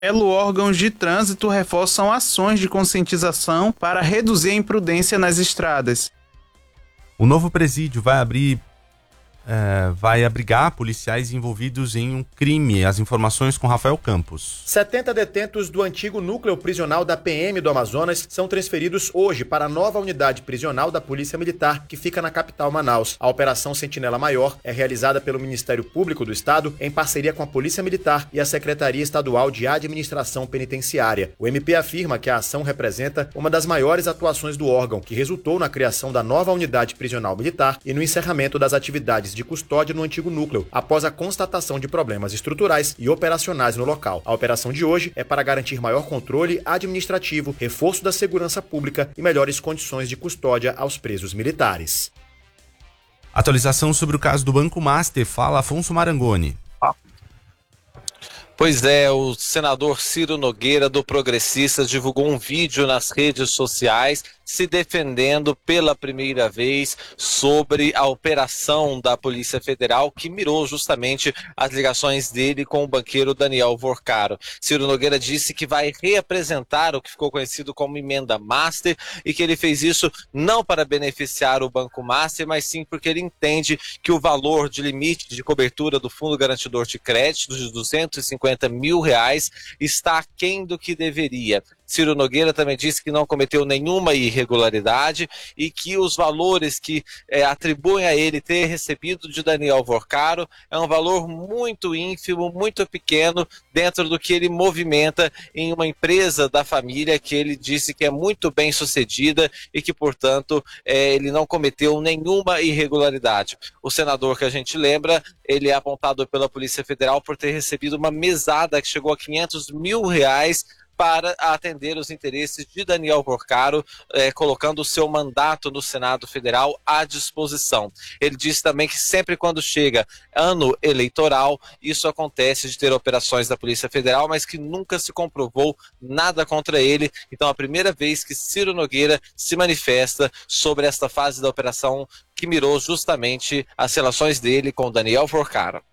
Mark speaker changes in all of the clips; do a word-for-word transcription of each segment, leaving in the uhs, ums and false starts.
Speaker 1: Pelo órgãos de trânsito reforçam ações de conscientização para reduzir a imprudência nas estradas.
Speaker 2: O novo presídio vai abrir É, vai abrigar policiais envolvidos em um crime. As informações com Rafael Campos.
Speaker 3: setenta detentos do antigo núcleo prisional da P M do Amazonas são transferidos hoje para a nova unidade prisional da Polícia Militar, que fica na capital Manaus. A Operação Sentinela Maior é realizada pelo Ministério Público do Estado em parceria com a Polícia Militar e a Secretaria Estadual de Administração Penitenciária. O M P afirma que a ação representa uma das maiores atuações do órgão, que resultou na criação da nova unidade prisional militar e no encerramento das atividades de custódia no antigo núcleo, após a constatação de problemas estruturais e operacionais no local. A operação de hoje é para garantir maior controle administrativo, reforço da segurança pública e melhores condições de custódia aos presos militares.
Speaker 2: Atualização sobre o caso do Banco Master, fala Afonso Marangoni.
Speaker 4: Pois é, o senador Ciro Nogueira, do Progressistas, divulgou um vídeo nas redes sociais se defendendo pela primeira vez sobre a operação da Polícia Federal que mirou justamente as ligações dele com o banqueiro Daniel Vorcaro. Ciro Nogueira disse que vai reapresentar o que ficou conhecido como emenda Master e que ele fez isso não para beneficiar o Banco Master, mas sim porque ele entende que o valor de limite de cobertura do Fundo Garantidor de Crédito de duzentos e cinquenta mil reais está aquém do que deveria. Ciro Nogueira também disse que não cometeu nenhuma irregularidade e que os valores que é, atribuem a ele ter recebido de Daniel Vorcaro é um valor muito ínfimo, muito pequeno dentro do que ele movimenta em uma empresa da família que ele disse que é muito bem sucedida e que, portanto, é, ele não cometeu nenhuma irregularidade. O senador, que a gente lembra, ele é apontado pela Polícia Federal por ter recebido uma mesada que chegou a quinhentos mil reais para atender os interesses de Daniel Vorcaro, eh, colocando o seu mandato no Senado Federal à disposição. Ele disse também que sempre quando chega ano eleitoral, isso acontece de ter operações da Polícia Federal, mas que nunca se comprovou nada contra ele. Então, a primeira vez que Ciro Nogueira se manifesta sobre esta fase da operação que mirou justamente as relações dele com Daniel Vorcaro.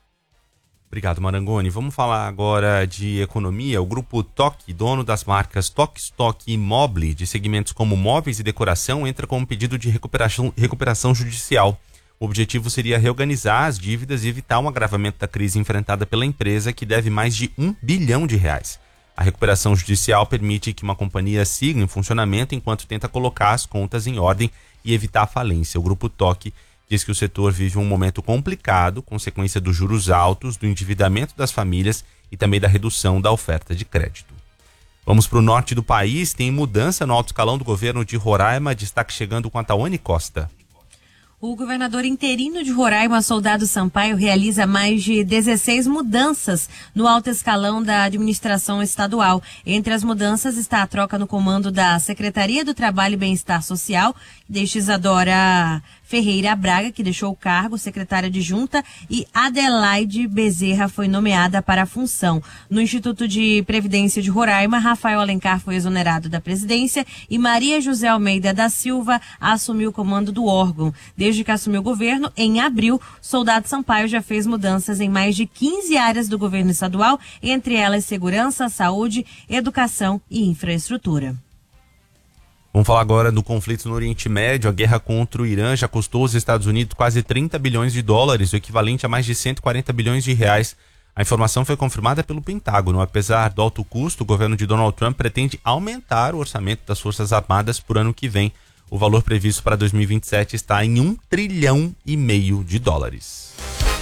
Speaker 2: Obrigado, Marangoni. Vamos falar agora de economia. O grupo T O C, dono das marcas Toque Stock e Mobile, de segmentos como móveis e decoração, entra com um pedido de recuperação, recuperação judicial. O objetivo seria reorganizar as dívidas e evitar um agravamento da crise enfrentada pela empresa, que deve mais de um bilhão de reais. A recuperação judicial permite que uma companhia siga em funcionamento enquanto tenta colocar as contas em ordem e evitar a falência. O grupo T O C diz que o setor vive um momento complicado, consequência dos juros altos, do endividamento das famílias e também da redução da oferta de crédito. Vamos para o norte do país. Tem mudança no alto escalão do governo de Roraima, destaque chegando com a Tawane Costa.
Speaker 5: O governador interino de Roraima, Soldado Sampaio, realiza mais de dezesseis mudanças no alto escalão da administração estadual. Entre as mudanças está a troca no comando da Secretaria do Trabalho e Bem-Estar Social, deixa Isadora Ferreira Braga, que deixou o cargo, secretária adjunta, e Adelaide Bezerra foi nomeada para a função. No Instituto de Previdência de Roraima, Rafael Alencar foi exonerado da presidência e Maria José Almeida da Silva assumiu o comando do órgão. Desde que assumiu o governo, em abril, Soldado Sampaio já fez mudanças em mais de quinze áreas do governo estadual, entre elas segurança, saúde, educação e infraestrutura.
Speaker 2: Vamos falar agora do conflito no Oriente Médio. A guerra contra o Irã já custou aos Estados Unidos quase trinta bilhões de dólares, o equivalente a mais de cento e quarenta bilhões de reais. A informação foi confirmada pelo Pentágono. Apesar do alto custo, o governo de Donald Trump pretende aumentar o orçamento das Forças Armadas por ano que vem. O valor previsto para dois mil e vinte e sete está em um trilhão e meio de dólares.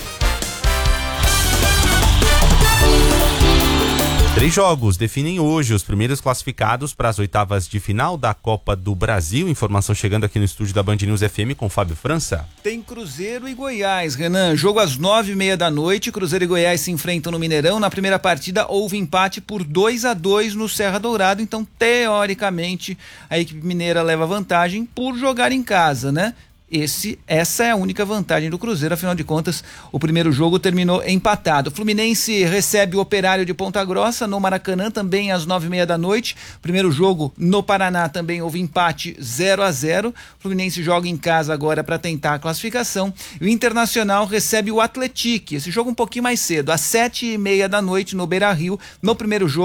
Speaker 2: Três jogos definem hoje os primeiros classificados para as oitavas de final da Copa do Brasil. Informação chegando aqui no estúdio da Band News F M com Fábio França.
Speaker 6: Tem Cruzeiro e Goiás, Renan. Jogo às nove e meia da noite. Cruzeiro e Goiás se enfrentam no Mineirão. Na primeira partida houve empate por dois a dois no Serra Dourado. Então, teoricamente, a equipe mineira leva vantagem por jogar em casa, né? Esse, essa é a única vantagem do Cruzeiro, afinal de contas, o primeiro jogo terminou empatado. O Fluminense recebe o Operário de Ponta Grossa no Maracanã, também às nove e meia da noite. Primeiro jogo no Paraná também houve empate zero a zero. O Fluminense joga em casa agora para tentar a classificação. E o Internacional recebe o Atlético. Esse jogo um pouquinho mais cedo, às sete e meia da noite no Beira-Rio. No primeiro jogo